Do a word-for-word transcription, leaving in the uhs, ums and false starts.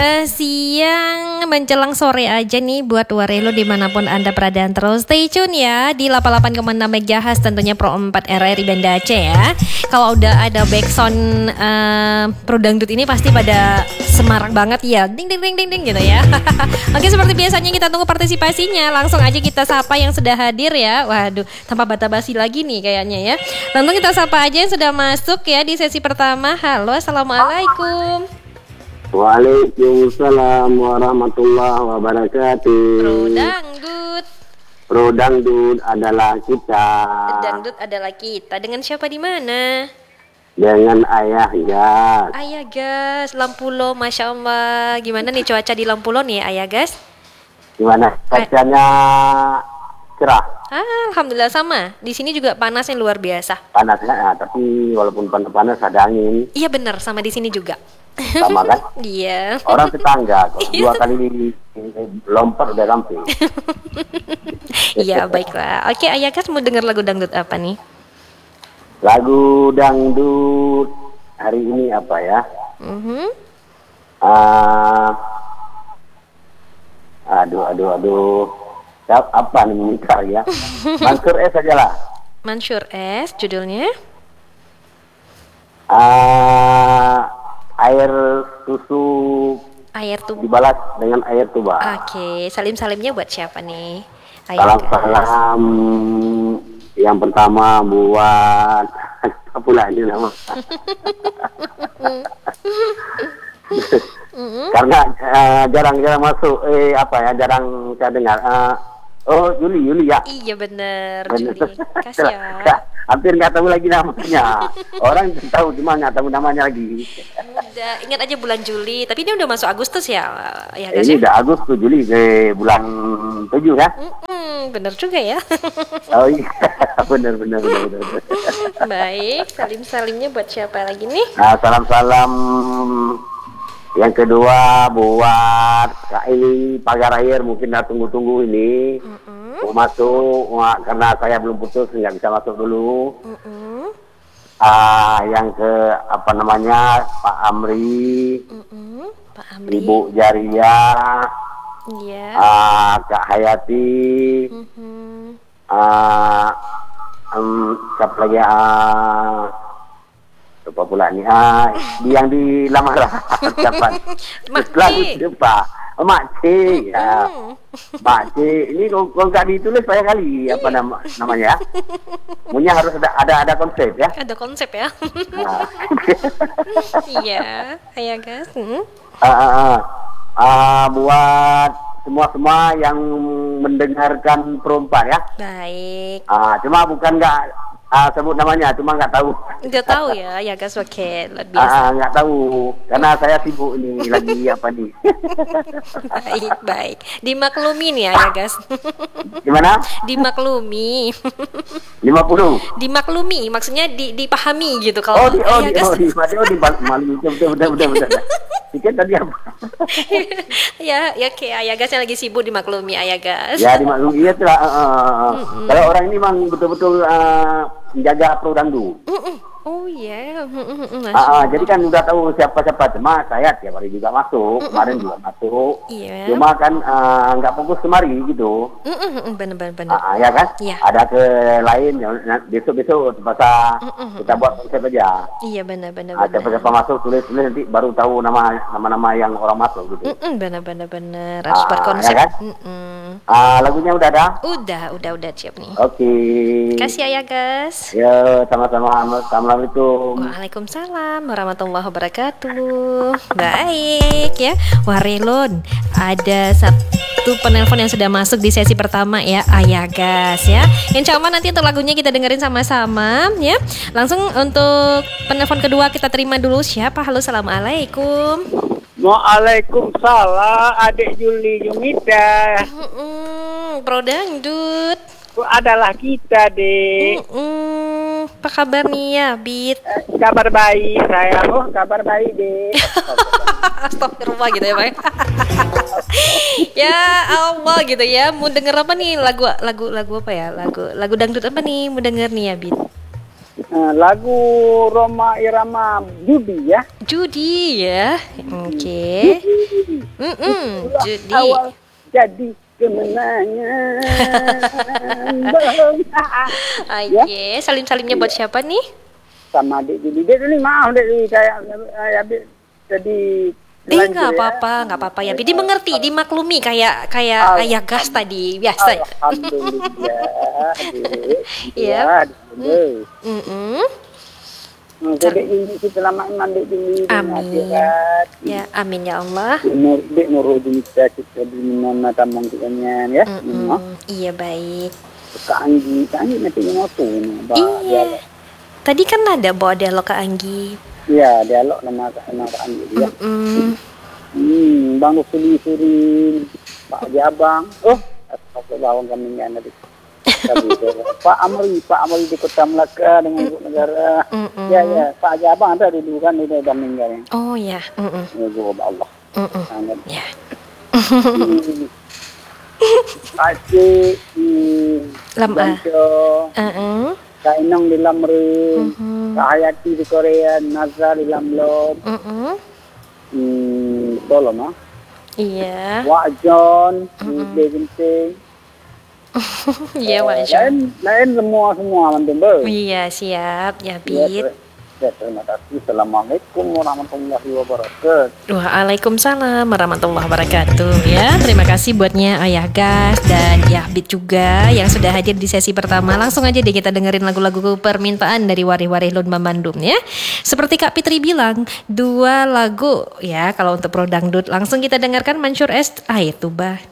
Eh, siang menjelang sore aja nih buat Warelo dimanapun Anda berada, terus stay tune ya di delapan puluh delapan koma enam megahertz tentunya Pro empat R R I Banda Aceh ya. Kalau udah ada backsound uh, Pro Dangdut ini pasti pada semarak banget ya, ding ding ding ding ding gitu ya. Oke, seperti biasanya kita tunggu partisipasinya, langsung aja kita sapa yang sudah hadir ya. Waduh, tanpa basa-basi lagi nih kayaknya ya. Langsung kita sapa aja yang sudah masuk ya di sesi pertama. Halo, assalamualaikum. Waalaikumsalam warahmatullahi wabarakatuh. Pro Dangdut. Pro Dangdut adalah kita. Dangdut adalah kita. Dengan siapa di mana? Dengan Ayah Gas. Ayah Gas, Lampulo, masya Allah. Gimana nih cuaca di Lampulo nih, Ayah Gas? Gimana? Cuacanya cerah. Ah, alhamdulillah sama. Di sini juga panas yang luar biasa. Panas ya, tapi walaupun panas-panas ada angin. Iya benar, sama di sini juga. Sama kan? Iya. Orang tetangga kok dua kali lompat udah sampai. Iya, baiklah. Oke, Ayah Gas mau dengar lagu dangdut apa nih? Lagu dangdut hari ini apa ya? Mm-hmm. Uh, aduh, aduh, aduh. Apa nih minta ya? Mansur S aja lah. Mansur S, judulnya? Uh, air susu. Air tuba. Dibalas dengan air tuba. Oke, salim-salimnya buat siapa nih? Salam-salam yang pertama buat apa pula ini nama? Karena uh, jarang-jarang masuk, eh apa ya, jarang saya dengar. Uh, oh, Yuli, Yuli ya. Iya bener, Juli. Kasih ya. Hampir nggak tahu lagi namanya. Orang tahu cuma nggak tahu namanya lagi. Udah ingat aja bulan Juli, tapi ini udah masuk Agustus ya, ya eh, Ini udah Agustus, Juli, eh, bulan tujuh ya. Mm-mm, bener juga ya. Oh iya, bener bener bener bener. Baik, salim-salimnya buat siapa lagi nih? Nah, salam-salam yang kedua buat K I Pagar Air, mungkin dah tunggu-tunggu ini. Mm-mm. Mau masuk, wah, karena saya belum putus nggak bisa masuk dulu. Mm-mm. Ah, yang ke apa namanya Pak Amri, Mm-mm. Pak Amri, Ibu Jaria, iya. ah, Kak Hayati, Mm-hmm. ah, um, siapa lagi? Ah, lupa pula nih. Ah, yang di lamaran siapa? Lagu lupa. Oh, Makcik ya. Makcik ini kalau nggak ditulis banyak kali apa nama namanya ya. Punya harus ada ada ada konsep ya. Ada konsep ya. Nah. Iya, Ayah Gas. Hmm? Uh, uh, uh. Uh, buat semua-semua yang mendengarkan perempuan ya. Baik. Uh, cuma bukan nggak uh, sebut namanya, cuma nggak tahu. Udah tahu ya, Ayah Gas. Oke, luar biasa. Uh, nggak tahu karena saya sibuk ini lagi apa nih. Baik, baik. Dimaklumi nih Ayah Gas. Gimana? Dimaklumi. lima puluh. Dimaklumi, maksudnya di, dipahami gitu Oh, kalau di, oh, Ayah di, Gas. oh, di, oh, di, malu, betul, betul, betul, betul. Pikir tadi apa? Ya, ya kayak Ayah Gas yang lagi sibuk, dimaklumi Ayah Gas. Ya, dimaklumi, iya lah. Uh, uh, uh. Kalau orang ini memang betul-betul uh, menjaga Pro Dangdut. Oh iya, yeah. uh, uh, jadi kan udah tahu siapa-siapa, cuma saya tiap hari juga masuk, kemarin juga masuk. Iya. Cuma kan uh, nggak fokus kemari gitu. Bener-bener. Uh, uh, ya kan? Iya. Ada ke lain, besok-besok masa kita buat konsep aja. Iya benar-benar. Uh, siapa-siapa masuk tulis-tulis nanti baru tahu nama nama-nama yang orang masuk gitu. Bener-bener bener. Harus buat Uh, konsep. ya kan? Uh, lagunya udah ada? Udah, udah, udah siap nih. Oke. Okay. Kasih Ayah Gas. Ya, sama-sama. Assalamualaikum. Waalaikumsalam warahmatullahi wabarakatuh. Baik ya, Warelon. Ada satu penelpon yang sudah masuk di sesi pertama ya, Ayah Gas ya. Insya Allah nanti untuk lagunya kita dengerin sama-sama ya. Langsung untuk penelpon kedua kita terima dulu. Siapa? Halo, assalamualaikum. Waalaikumsalam, adik Juli Yumida. Mm-mm, Pro Dangdut. Itu adalah kita, Dek. Mm-mm. Apa kabar nih ya, Bit? Kabar baik, sayang. Oh, kabar baik, Dek. Astagfirullah gitu ya, Bang. Ya Allah gitu ya. Mau denger apa nih? Lagu lagu lagu apa ya? Lagu lagu dangdut apa nih? Mau denger nih ya, Bit? Uh, lagu Roma Irama Judi ya. Judi ya. Oke. Mm-mm, Judi. Awal jadi kemenangan. Oke, salim-salimnya buat siapa nih? Sama adik Judi. Dek Judi maaf Dek Judi saya habis jadi Eh nggak apa-apa, nggak apa-apa ya. Jadi mengerti, dimaklumi kayak kayak Al- ayah gas tadi biasa. Alhamdulillah. Iya. Aduh. Mm-mm. Dek Judi kita lama iman Dek Judi. Amin. Ya, amin ya Allah. Nur Dek Nurul kita kita di mana tamang kitanya ya. Mm-mm. Iya baik. Kak Anggi, Kak Anggi nanti ngotu. Iya. Tadi kan ada bawa dialog ke Anggi. Iya, dialog nama nama Kak Anggi ya. Mm-mm. Hmm, Bang Suri Suri, Pak Jabang. Oh, apa bawang kami kan tadi. Pak Amri, Pak Amri di Kota Melaka dengan ibu negara. Mm-mm. Ya, ya, Pak Jabang ada dulu kan itu udah meninggal. Oh ya. Mm-mm. Ya, gua Allah. Mm-mm. Sangat. Ya. Pasti hmm, Lam ah. Banco, Uh-uh. Kak Inong di Lamri, Mhm. Kak Hayati di Korea, Nazar di Lamlop, Mm-mm. hmm, tolong ah. Iya. Wak John, di Genting. Iya, Wak John. Lain, lain semua semua mantu ber. Iya, siap. Ya, Ya, Bit. ter- ya, terima kasih. Assalamualaikum warahmatullahi wabarakatuh. Waalaikumsalam warahmatullahi wabarakatuh ya. Terima kasih buatnya Ayah Gas dan ya Bit juga yang sudah hadir di sesi pertama. Langsung aja deh kita dengerin lagu-lagu permintaan dari Warih-Warih Lomba Bandung ya. Seperti Kak Fitri bilang, dua lagu ya kalau untuk Pro Dangdut. Langsung kita dengarkan Mansur S. Ah itu bah.